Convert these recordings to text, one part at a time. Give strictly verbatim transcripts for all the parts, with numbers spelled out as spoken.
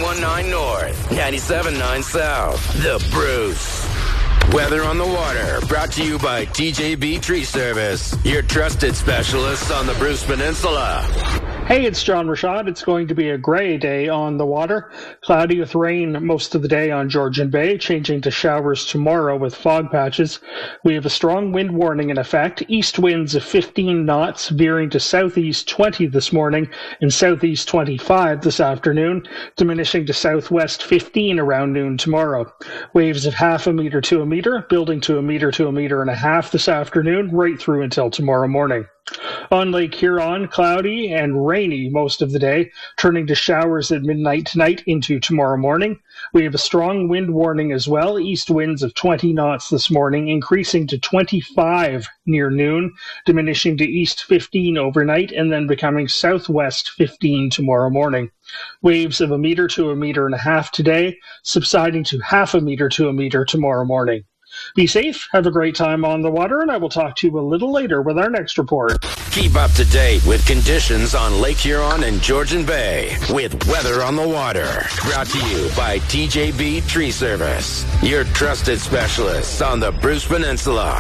one nine North, ninety-seven point nine South. The Bruce. Weather on the Water, brought to you by T J B Tree Service, your trusted specialists on the Bruce Peninsula. Hey, it's John Rashad. It's going to be a gray day on the water. Cloudy with rain most of the day on Georgian Bay, changing to showers tomorrow with fog patches. We have a strong wind warning in effect. East winds of fifteen knots, veering to southeast twenty this morning and southeast twenty-five this afternoon, diminishing to southwest fifteen around noon tomorrow. Waves of half a meter to a meter, building to a meter to a meter and a half this afternoon, right through until tomorrow morning. On Lake Huron, cloudy and rainy most of the day, turning to showers at midnight tonight into tomorrow morning. We have a strong wind warning as well, east winds of twenty knots this morning, increasing to twenty-five near noon, diminishing to east fifteen overnight, and then becoming southwest fifteen tomorrow morning. Waves of a meter to a meter and a half today, subsiding to half a meter to a meter tomorrow morning. Be safe, have a great time on the water, and I will talk to you a little later with our next report. Keep up to date with conditions on Lake Huron and Georgian Bay with Weather on the Water. Brought to you by T J B Tree Service, your trusted specialists on the Bruce Peninsula.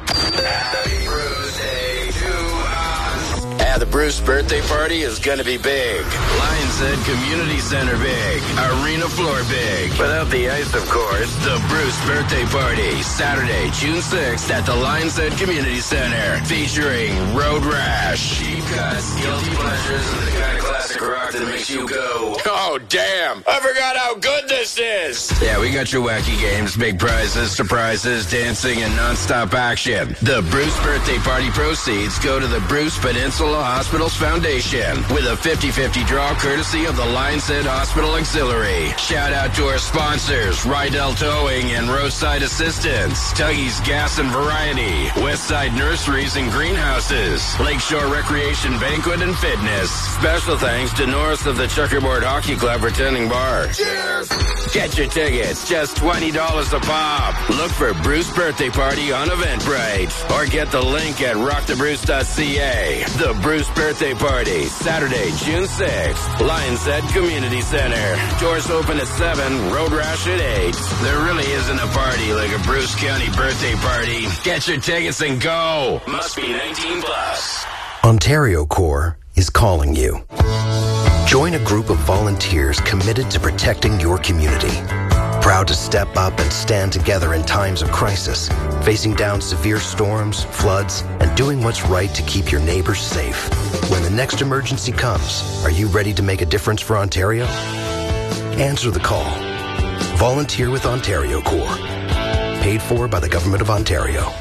Happy Bruce Day to us. Yeah, the Bruce birthday party is going to be big. Lions Head Community Center big. Arena floor big. Without the ice, of course. The Bruce birthday party, Saturday, June sixth at the Lions Head Community Center. Featuring Road Rash. Cheap cuts, guilty pleasures, and the kind of classic rock that makes you go, oh, damn, I forgot how good this is. Yeah, we got your wacky games, big prizes, surprises, dancing, and nonstop action. The Bruce birthday party proceeds go to the Bruce Peninsula Hospitals Foundation with a fifty-fifty draw courtesy of the Lions Head Hospital Auxiliary. Shout out to our sponsors, Rydell Towing and Roadside Assistance, Tuggy's Gas and Variety, Westside Nurseries and Greenhouses, Lakeshore Recreation Banquet and Fitness. Special thanks to North of the Checkerboard Hockey Club for tending bar. Cheers! Get your tickets, just twenty dollars a pop. Look for Bruce Birthday Party on Eventbrite or get the link at rock the bruce dot c a. The Bruce Birthday Party, Saturday, June sixth, Lions Head Community Center. Doors open at seven, Road Rash at eight. There really isn't a party like a Bruce County birthday party. Get your tickets and go. Must be nineteen plus. Ontario Corps is calling you. Join a group of volunteers committed to protecting your community. Proud to step up and stand together in times of crisis, facing down severe storms, floods, and doing what's right to keep your neighbors safe. When the next emergency comes, are you ready to make a difference for Ontario? Answer the call. Volunteer with Ontario Corps. Paid for by the Government of Ontario.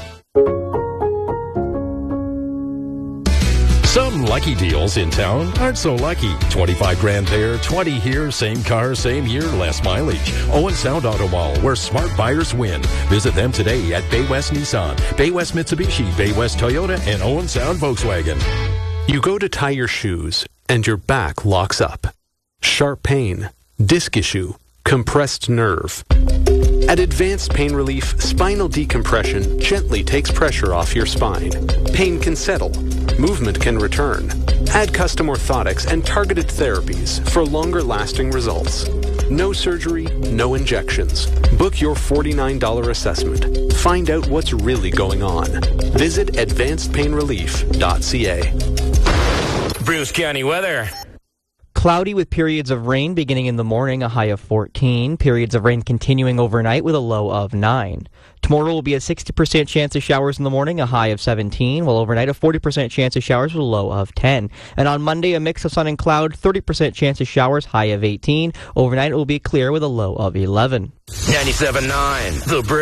Some lucky deals in town aren't so lucky. twenty-five grand there, twenty here, same car, same year, less mileage. Owen Sound Auto Mall, where smart buyers win. Visit them today at Bay West Nissan, Bay West Mitsubishi, Bay West Toyota, and Owen Sound Volkswagen. You go to tie your shoes, and your back locks up. Sharp pain, disc issue, compressed nerve. At Advanced Pain Relief, spinal decompression gently takes pressure off your spine. Pain can settle. Movement can return. Add custom orthotics and targeted therapies for longer-lasting results. No surgery, no injections. Book your forty-nine dollars assessment. Find out what's really going on. Visit advanced pain relief dot c a. Bruce County weather. Cloudy with periods of rain beginning in the morning, a high of fourteen. Periods of rain continuing overnight with a low of nine. Tomorrow will be a sixty percent chance of showers in the morning, a high of seventeen, while overnight a forty percent chance of showers with a low of ten. And on Monday, a mix of sun and cloud, thirty percent chance of showers, high of eighteen. Overnight it will be clear with a low of eleven. ninety-seven point nine, The Bruce.